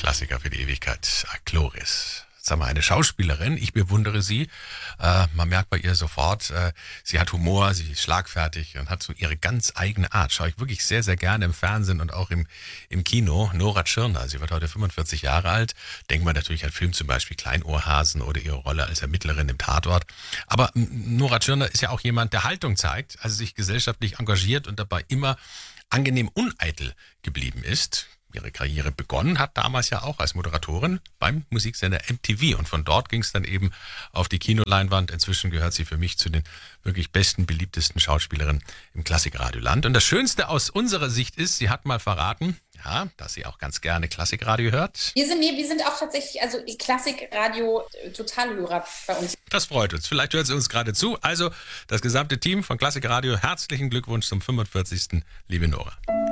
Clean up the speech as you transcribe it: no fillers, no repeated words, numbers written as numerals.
Klassiker für die Ewigkeit. Chloris. Sag mal, eine Schauspielerin, ich bewundere sie. Man merkt bei ihr sofort, sie hat Humor, sie ist schlagfertig und hat so ihre ganz eigene Art. Schaue ich wirklich sehr, sehr gerne im Fernsehen und auch im Kino. Nora Tschirner, sie wird heute 45 Jahre alt. Denken wir natürlich an Filme zum Beispiel Kleinohrhasen oder ihre Rolle als Ermittlerin im Tatort. Aber Nora Tschirner ist ja auch jemand, der Haltung zeigt, also sich gesellschaftlich engagiert und dabei immer angenehm uneitel geblieben ist. Ihre Karriere begonnen hat damals ja auch als Moderatorin beim Musiksender MTV und von dort ging es dann eben auf die Kinoleinwand. Inzwischen gehört sie für mich zu den wirklich besten, beliebtesten Schauspielerinnen im Klassikradioland. Und das Schönste aus unserer Sicht ist, sie hat mal verraten, ja, dass sie auch ganz gerne Klassikradio hört. Wir sind auch tatsächlich, also Klassikradio Totalhörer bei uns. Das freut uns. Vielleicht hört sie uns gerade zu. Also das gesamte Team von Klassikradio, herzlichen Glückwunsch zum 45. liebe Nora.